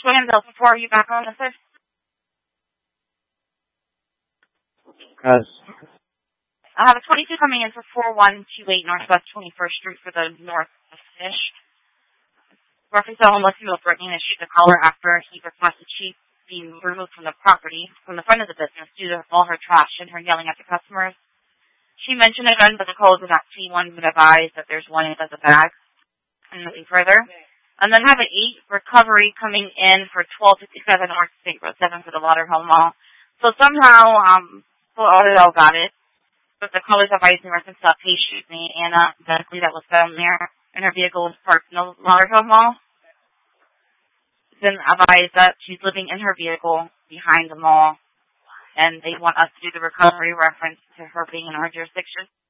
Williamsville before. Are you back on this? Yes. I have a 22 coming in for 4128 Northwest 21st Street for the North Fish. Reference to a homeless female threatening to shoot the caller after he requested she be removed from the property, from the front of the business, due to all her trash and her yelling at the customers. She mentioned a gun, but the caller did not see one, but advised that there's one inside the bag. And nothing further. And then have an 8 recovery coming in for 1257 North State Road 7 for the Lauderhill Mall. So somehow, Lauderdale got it, but the caller's advising reference to a patient named Anna Bentley that was found there, and her vehicle was parked in the Lauderhill Mall. Then advised that she's living in her vehicle behind the mall, and they want us to do the recovery reference to her being in our jurisdiction.